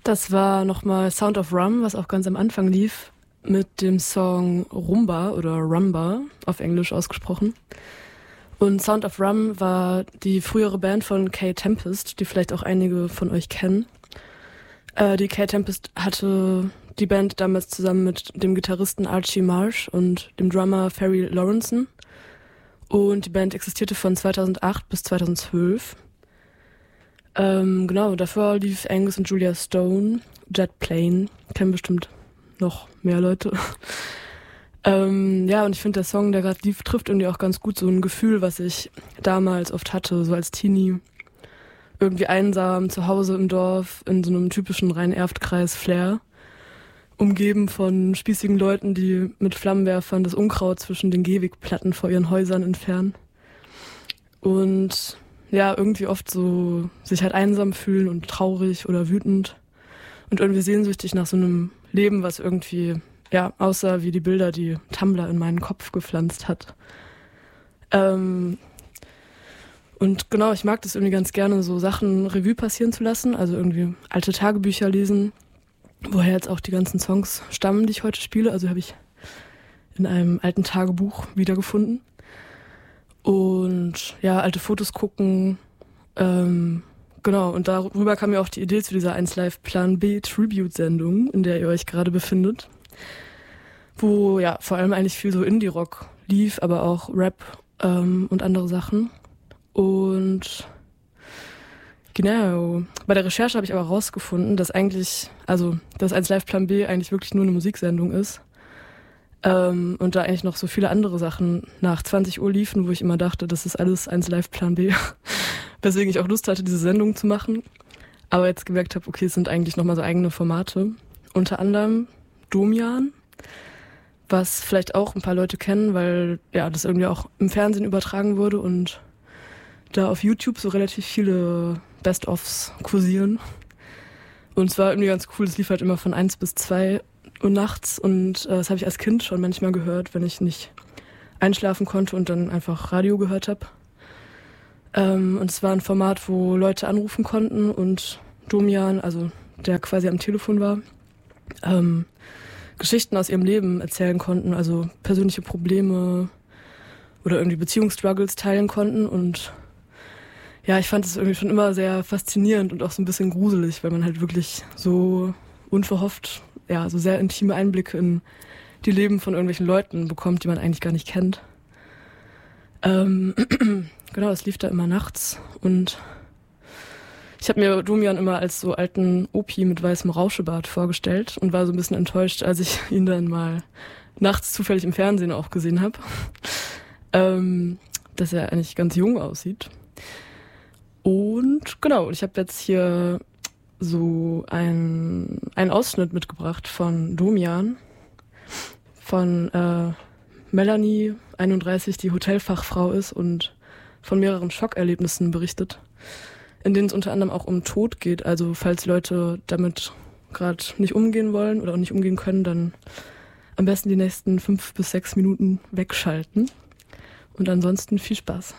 Das war nochmal Sound of Rum, was auch ganz am Anfang lief, mit dem Song Rumba oder Rumba, auf Englisch ausgesprochen. Und Sound of Rum war die frühere Band von Kay Tempest, die vielleicht auch einige von euch kennen. Die Kay Tempest hatte die Band damals zusammen mit dem Gitarristen Archie Marsh und dem Drummer Ferry Lawrenson. Und die Band existierte von 2008 bis 2012. Genau, davor lief Angus und Julia Stone, Jet Plane, kennen bestimmt noch mehr Leute. Ja, und ich finde, der Song, der gerade lief, trifft irgendwie auch ganz gut so ein Gefühl, was ich damals oft hatte, so als Teenie. Irgendwie einsam, zu Hause im Dorf, in so einem typischen Rhein-Erft-Kreis-Flair. Umgeben von spießigen Leuten, die mit Flammenwerfern das Unkraut zwischen den Gehwegplatten vor ihren Häusern entfernen. Und ja, irgendwie oft so sich halt einsam fühlen und traurig oder wütend. Und irgendwie sehnsüchtig nach so einem Leben, was irgendwie, ja, aussah wie die Bilder, die Tumblr in meinen Kopf gepflanzt hat. Und genau, ich mag das irgendwie ganz gerne, so Sachen Revue passieren zu lassen, also irgendwie alte Tagebücher lesen, woher jetzt auch die ganzen Songs stammen, die ich heute spiele. Also habe ich in einem alten Tagebuch wiedergefunden. Und ja, alte Fotos gucken. Genau, und darüber kam mir auch die Idee zu dieser 1Live Plan B Tribute-Sendung, in der ihr euch gerade befindet. Wo ja vor allem eigentlich viel so Indie-Rock lief, aber auch Rap und andere Sachen. Und genau, bei der Recherche habe ich aber rausgefunden, dass eigentlich, also dass 1Live Plan B eigentlich wirklich nur eine Musiksendung ist. Und da eigentlich noch so viele andere Sachen nach 20 Uhr liefen, wo ich immer dachte, das ist alles 1Live Plan B. Weswegen ich auch Lust hatte, diese Sendung zu machen. Aber jetzt gemerkt habe, okay, es sind eigentlich nochmal so eigene Formate. Unter anderem Domian, was vielleicht auch ein paar Leute kennen, weil ja das irgendwie auch im Fernsehen übertragen wurde und da auf YouTube so relativ viele Best-ofs kursieren. Und es war irgendwie ganz cool, es lief halt immer von 1 bis 2 Uhr nachts und das habe ich als Kind schon manchmal gehört, wenn ich nicht einschlafen konnte und dann einfach Radio gehört habe. Und es war ein Format, wo Leute anrufen konnten und Domian, also der quasi am Telefon war, Geschichten aus ihrem Leben erzählen konnten, also persönliche Probleme oder irgendwie Beziehungsstruggles teilen konnten. Und ja, ich fand es irgendwie schon immer sehr faszinierend und auch so ein bisschen gruselig, weil man halt wirklich so unverhofft, ja, so sehr intime Einblicke in die Leben von irgendwelchen Leuten bekommt, die man eigentlich gar nicht kennt. Genau, es lief da immer nachts und ich habe mir Domian immer als so alten Opi mit weißem Rauschebart vorgestellt und war so ein bisschen enttäuscht, als ich ihn dann mal nachts zufällig im Fernsehen auch gesehen habe, dass er eigentlich ganz jung aussieht. Und genau, ich habe jetzt hier so einen Ausschnitt mitgebracht von Domian, von Melanie, 31, die Hotelfachfrau ist und von mehreren Schockerlebnissen berichtet, in denen es unter anderem auch um Tod geht. Also falls Leute damit gerade nicht umgehen wollen oder auch nicht umgehen können, dann am besten die nächsten 5 bis 6 Minuten wegschalten. Und ansonsten viel Spaß.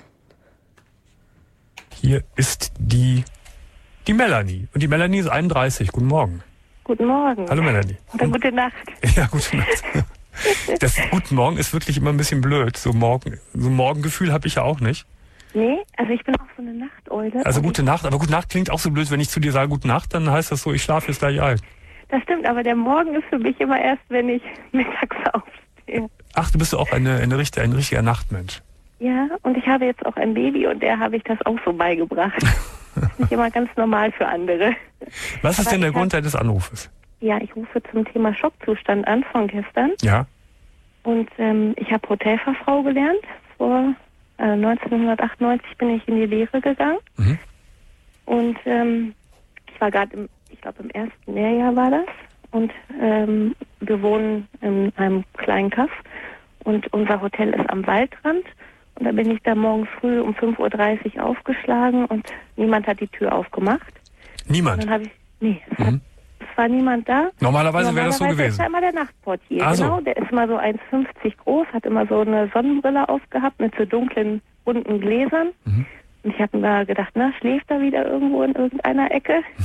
Hier ist die Melanie. Und die Melanie ist 31. Guten Morgen. Guten Morgen. Hallo Melanie. Oder gute Nacht. Ja, gute Nacht. Das Guten Morgen ist wirklich immer ein bisschen blöd. So Morgengefühl habe ich ja auch nicht. Nee, also ich bin auch so eine Nachteule. Also gute Nacht, aber gute Nacht klingt auch so blöd, wenn ich zu dir sage Gute Nacht, dann heißt das so, ich schlafe jetzt gleich ein. Das stimmt, aber der Morgen ist für mich immer erst, wenn ich mittags aufstehe. Ach, du bist auch ein richtiger Nachtmensch. Ja, und ich habe jetzt auch ein Baby und der habe ich das auch so beigebracht. Das ist nicht immer ganz normal für andere. Was ist denn der Grund deines Anrufes? Ja, ich rufe zum Thema Schockzustand an von gestern. Ja. Und ich habe Hotelfachfrau gelernt. Vor 1998 bin ich in die Lehre gegangen. Mhm. Und ich war gerade im ersten Lehrjahr war das. Und wir wohnen in einem kleinen Kaff. Und unser Hotel ist am Waldrand. Und da bin ich da morgens früh um 5:30 Uhr aufgeschlagen und niemand hat die Tür aufgemacht. Niemand? Und dann habe es war niemand da. Normalerweise wäre das so gewesen. Ist ja immer der Nachtportier, so. genau. Der ist immer so 1,50 groß, hat immer so eine Sonnenbrille aufgehabt mit so dunklen, bunten Gläsern. Mhm. Und ich habe mir gedacht, schläft er wieder irgendwo in irgendeiner Ecke?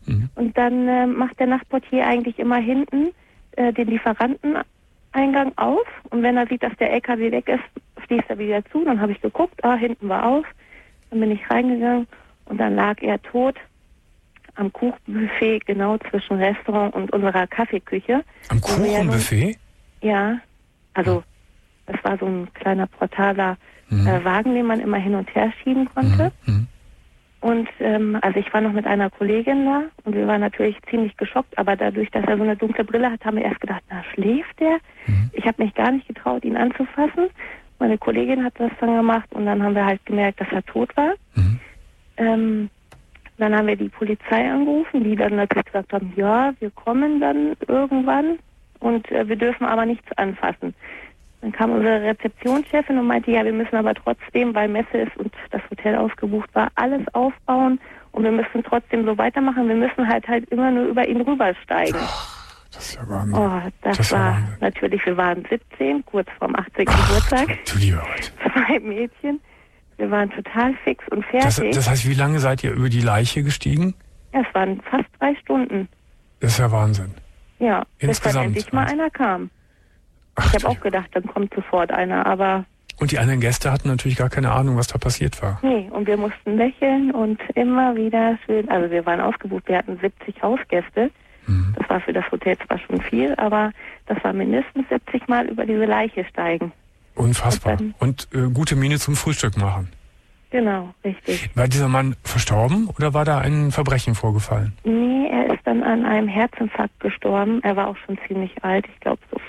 Und dann macht der Nachtportier eigentlich immer hinten den Lieferanteneingang auf. Und wenn er sieht, dass der LKW weg ist, schließt er wieder zu. Dann habe ich geguckt, hinten war auf. Dann bin ich reingegangen und dann lag er tot am Kuchenbuffet, genau zwischen Restaurant und unserer Kaffeeküche. Am Kuchenbuffet? Ja, also es war so ein kleiner portaler Wagen, den man immer hin und her schieben konnte. Und also ich war noch mit einer Kollegin da und wir waren natürlich ziemlich geschockt, aber dadurch, dass er so eine dunkle Brille hat, haben wir erst gedacht, na, schläft der? Ich habe mich gar nicht getraut, ihn anzufassen. Meine Kollegin hat das dann gemacht und dann haben wir halt gemerkt, dass er tot war. Dann haben wir die Polizei angerufen, die dann natürlich gesagt haben, ja, wir kommen dann irgendwann und wir dürfen aber nichts anfassen. Dann kam unsere Rezeptionschefin und meinte, ja, wir müssen aber trotzdem, weil Messe ist und das Hotel ausgebucht war, alles aufbauen und wir müssen trotzdem so weitermachen. Wir müssen halt immer nur über ihn rübersteigen. Das ist ja Wahnsinn. Das war Wahnsinn. Natürlich, wir waren 17, kurz vorm 18. Geburtstag. Du lieber Gott. 2 Mädchen. Wir waren total fix und fertig. Das heißt, wie lange seid ihr über die Leiche gestiegen? Ja, es waren fast 3 Stunden. Das ist ja Wahnsinn. Ja, bis dann Insgesamt endlich mal einer kam. Ich habe auch gedacht, dann kommt sofort einer, aber... Und die anderen Gäste hatten natürlich gar keine Ahnung, was da passiert war. Nee, und wir mussten lächeln und immer wieder schön... Also wir waren ausgebucht, wir hatten 70 Hausgäste. Das war für das Hotel zwar schon viel, aber das war mindestens 70 Mal über diese Leiche steigen. Unfassbar. Und gute Miene zum Frühstück machen. Genau, richtig. War dieser Mann verstorben oder war da ein Verbrechen vorgefallen? Nee, er ist dann an einem Herzinfarkt gestorben. Er war auch schon ziemlich alt. Ich glaube so,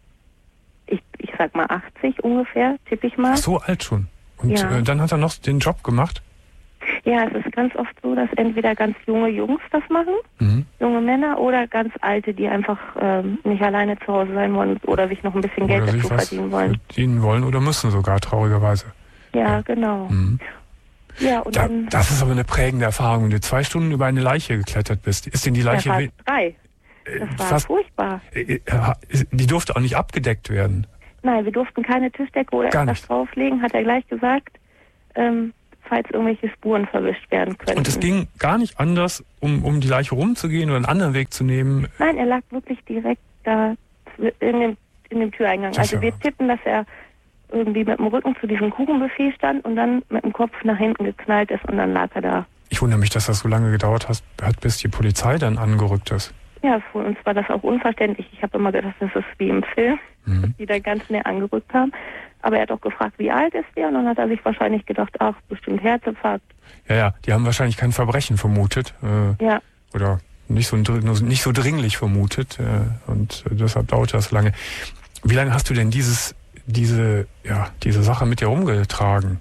ich sag mal 80 ungefähr, tippe ich mal. Ach, so alt schon. Und dann hat er noch den Job gemacht? Ja, es ist ganz oft so, dass entweder ganz junge Jungs das machen, junge Männer, oder ganz alte, die einfach nicht alleine zu Hause sein wollen oder sich noch ein bisschen Geld dazu verdienen wollen. Verdienen wollen oder müssen sogar, traurigerweise. Ja, genau. Ja, und dann, das ist aber eine prägende Erfahrung, wenn du 2 Stunden über eine Leiche geklettert bist. Ist denn die Leiche... Ja, fast 3. Das war furchtbar. Die durfte auch nicht abgedeckt werden. Nein, wir durften keine Tischdecke oder etwas drauflegen, hat er gleich gesagt, falls irgendwelche Spuren verwischt werden können. Und es ging gar nicht anders, um die Leiche rumzugehen oder einen anderen Weg zu nehmen? Nein, er lag wirklich direkt da in dem Türeingang. Also wir tippen, dass er irgendwie mit dem Rücken zu diesem Kuchenbuffet stand und dann mit dem Kopf nach hinten geknallt ist und dann lag er da. Ich wundere mich, dass das so lange gedauert hat, bis die Polizei dann angerückt ist. Ja, für uns war das auch unverständlich. Ich habe immer gedacht, das ist wie im Film, dass die da ganz näher angerückt haben. Aber er hat auch gefragt, wie alt ist der? Und dann hat er sich wahrscheinlich gedacht, ach, bestimmt Herzinfarkt. Ja, die haben wahrscheinlich kein Verbrechen vermutet. Oder nicht so dringlich vermutet. Und deshalb dauerte das lange. Wie lange hast du denn diese Sache mit dir rumgetragen?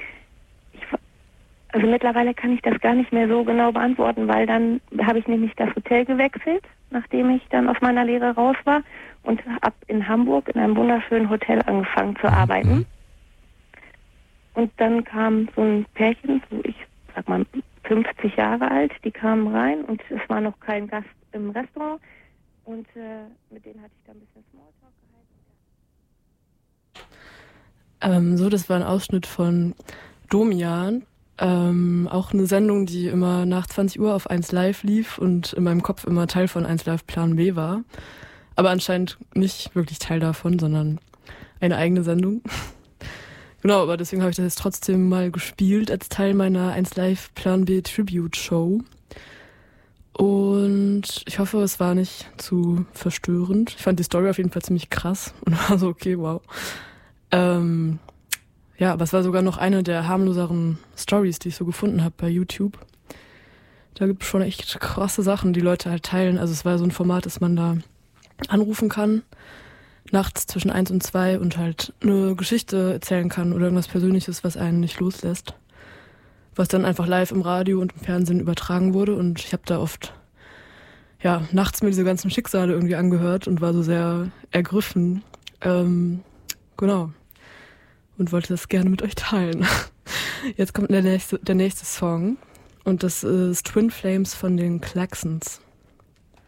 Also mittlerweile kann ich das gar nicht mehr so genau beantworten, weil dann habe ich nämlich das Hotel gewechselt, nachdem ich dann aus meiner Lehre raus war und habe in Hamburg in einem wunderschönen Hotel angefangen zu arbeiten. Und dann kam so ein Pärchen, so ich sag mal 50 Jahre alt, die kamen rein und es war noch kein Gast im Restaurant und mit denen hatte ich dann ein bisschen Smalltalk gehalten. Das war ein Ausschnitt von Domian. Auch eine Sendung, die immer nach 20 Uhr auf 1 Live lief und in meinem Kopf immer Teil von 1 Live Plan B war. Aber anscheinend nicht wirklich Teil davon, sondern eine eigene Sendung. Genau, aber deswegen habe ich das jetzt trotzdem mal gespielt als Teil meiner 1 Live Plan B Tribute Show. Und ich hoffe, es war nicht zu verstörend. Ich fand die Story auf jeden Fall ziemlich krass und war so, okay, wow. Ja, aber es war sogar noch eine der harmloseren Stories, die ich so gefunden habe bei YouTube. Da gibt es schon echt krasse Sachen, die Leute halt teilen. Also es war so ein Format, dass man da anrufen kann, nachts zwischen 1 und 2 und halt eine Geschichte erzählen kann oder irgendwas Persönliches, was einen nicht loslässt. Was dann einfach live im Radio und im Fernsehen übertragen wurde. Und ich habe da oft nachts mir diese ganzen Schicksale irgendwie angehört und war so sehr ergriffen. Genau. Und wollte das gerne mit euch teilen. Jetzt kommt der nächste Song. Und das ist Twin Flames von den Klaxons.